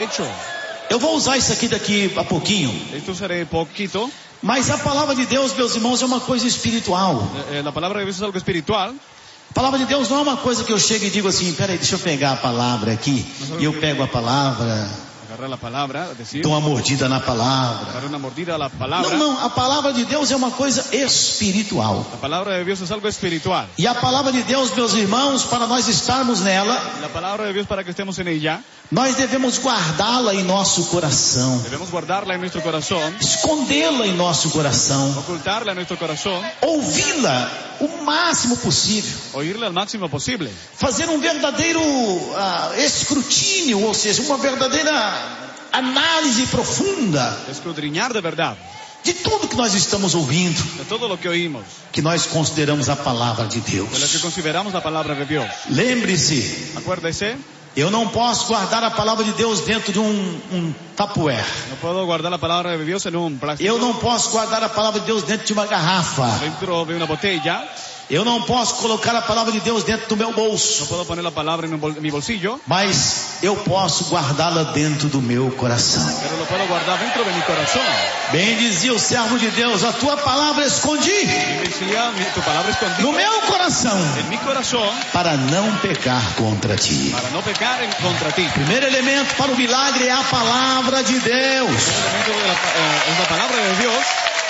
hecho. Eu vou usar isso aqui daqui a pouquinho. Esto usaré poquito. Mas a palavra de Deus, meus irmãos, é uma coisa espiritual. La palabra de Dios es algo espiritual. A palavra de Deus não é uma coisa que eu chego e digo assim, peraí, deixa eu pegar a palavra aqui. E eu pego a palavra, Agarrar la palabra, decir, dou uma mordida na palavra. dar una mordida a la palabra. Não, a palavra de Deus é uma coisa espiritual. La palabra de Dios es algo espiritual. E a palavra de Deus, meus irmãos, para nós estarmos nela, La palabra de Dios, para que estemos en ella, nós devemos guardá-la em nosso coração, debemos guardarla en nuestro corazón, escondê-la em nosso coração, ocultarla en nuestro corazón, ouvi-la o máximo possível, oírla al máximo posible, fazer um verdadeiro escrutínio, ou seja, uma verdadeira análise profunda escudriñar de verdad de tudo que nós estamos ouvindo, de todo lo que oímos, que nós consideramos a palavra de de lo que Deus. consideramos la palabra de Dios. Lembre-se, Acuérdese, eu não posso guardar a palavra de Deus dentro de um tupperware. no puedo guardar la palabra de Dios en un plástico, Eu não posso guardar a palavra de Deus dentro de uma garrafa. dentro de una botella. Eu não posso colocar a palavra de Deus dentro do meu No bolso. puedo poner la palabra en mi bolsillo, Mas eu posso guardá-la dentro do meu coração. pero lo puedo guardar dentro de mi corazón. Bem dizia o servo de Deus, a tua palavra escondi Y decía, tu palabra escondida no meu coração, en mi corazón para não pecar contra ti. para no pecar contra ti. Primeiro elemento para o milagre é a palavra de Deus. El elemento es la palabra de Dios.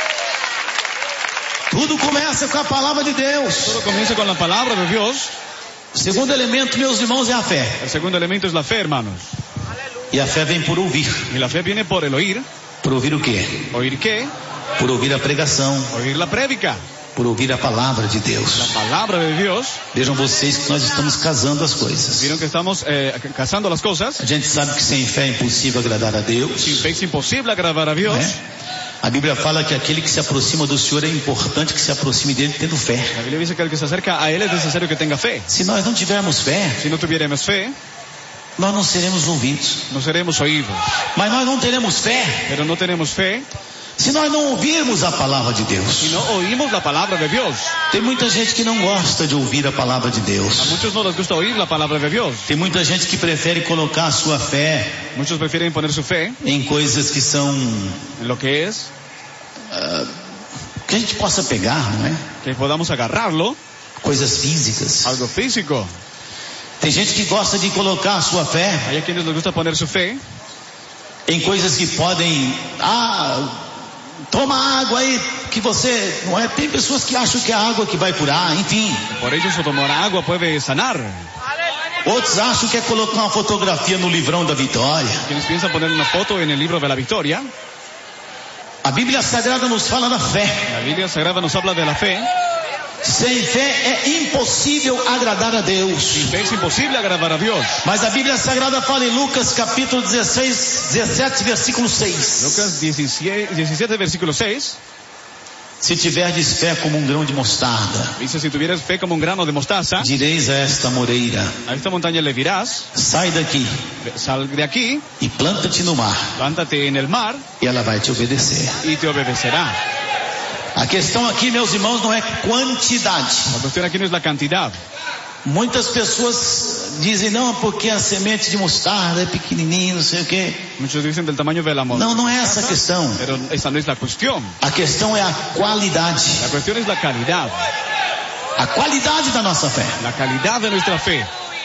Tudo começa com a palavra de Deus. Todo comienza con la palabra de Dios. O segundo elemento, meus irmãos, é a fé. El segundo elemento es la fe, hermanos. E a fé vem por ouvir. Y la fe viene por el oír. Por ouvir o quê? ¿Oír qué? Por ouvir a pregação. Oír la prédica. Por ouvir a palavra de La Deus. palabra de Dios. Vejam vocês que nós estamos casando as coisas. Vieron que estamos casando las cosas. A gente sabe que sem fé é impossível agradar a Deus, Sin fe es imposible agradar a Dios. né? A Bíblia fala que aquele que se aproxima do Senhor é importante que se aproxime dele tendo fé. La Biblia dice que el que se acerca a Él es necesario que tenga fe. Se nós não tivermos fé, Si no tuviéramos fe, nós não seremos ouvidos. no seremos oídos. Mas nós não teremos fé Pero no tenemos fe se nós não ouvirmos a palavra de si Deus. no oímos la palabra de Dios. Tem muita gente que não gosta de ouvir a palavra de A Deus. muchos no les gusta oír la palabra de Dios. Tem muita gente que prefere colocar a sua fé Muchos prefieren poner su fe em coisas que são en lo que es, que a gente possa pegar, não é? que podamos agarrarlo, Coisas físicas. algo físico. Tem gente que gosta de colocar a sua fé Hay a quienes les gusta poner su fe em coisas que podem, toma água aí que você, não é? Tem pessoas que acham que é a água que vai curar, enfim. por ellos o tomar agua puede sanar. Outros acham que é colocar uma fotografia no livrão da vitória. Quienes piensan poner una foto en el libro de la victoria. A Bíblia Sagrada nos fala da fé. La Biblia Sagrada nos habla de la fe. Sem fé é impossível agradar a Deus. Sin fe es imposible agradar a Dios. Mas a Bíblia Sagrada fala em Lucas capítulo 17, versículo 6. Lucas 17 versículo 6. Se tiverdes fé como um grão de mostarda, Dice, si tuvieras fe como un grano de mostaza, direis a esta moreira, a esta montaña le dirás, sai daqui sal de aquí, e planta-te no mar, plántate en el mar e ela vai te obedecer. y te obedecerá. A questão aqui, meus irmãos, não é quantidade. La cuestión aquí no es la cantidad. Muitas pessoas dizem, não, porque a semente de mostarda é pequenininha, não sei o quê. Muchos dicen del tamaño de la mostaza. Não é essa a questão. Pero esa no es la cuestión. A questão é a qualidade. La cuestión es la calidad. A qualidade da nossa fé. La calidad de nuestra fe.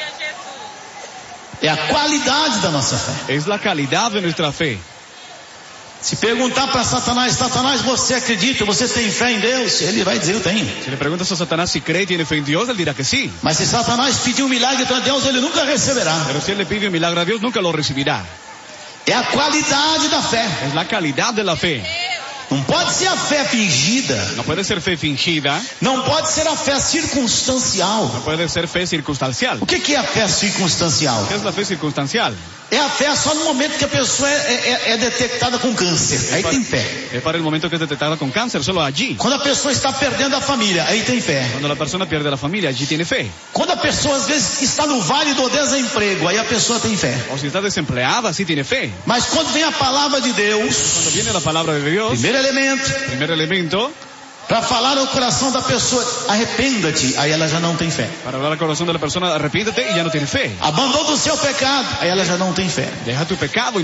É a qualidade da nossa fé. Es la calidad de nuestra fe. Se perguntar para Satanás, você acredita, você tem fé em Deus? Ele vai dizer, eu tenho. Si le preguntas a Satanás si cree y tiene fe en Dios, él dirá que sí. Mas se Satanás pedir um milagre para Deus, ele nunca receberá. Pero si él le pide un milagro a Dios, nunca lo recibirá. É a qualidade da fé. Es la calidad de la fe. Não pode ser a fé fingida. No puede ser fe fingida. Não pode ser a fé circunstancial. No puede ser fe circunstancial. O que é a fé circunstancial? ¿Qué es la fe circunstancial? É a fé só no momento que a pessoa é detectada com câncer. Aí tem fé. Es para el momento que es detectada con cáncer, solo allí. Quando a pessoa está perdendo a família, aí tem fé. Cuando la persona pierde la familia, allí tiene fe. Quando a pessoa às vezes está no vale do desemprego, aí a pessoa tem fé. O si está desempleada, sí tiene fe. Mas quando vem a palavra de Deus, Cuando viene la palabra de Dios, primeiro elemento, primer elemento, para falar ao coração da pessoa, arrependa-te, aí ela já não tem fé. para hablar al corazón de la persona, arrepiéntete y ya no tiene fe. Abandona o seu pecado, aí ela já não tem fé. Deja tu pecado y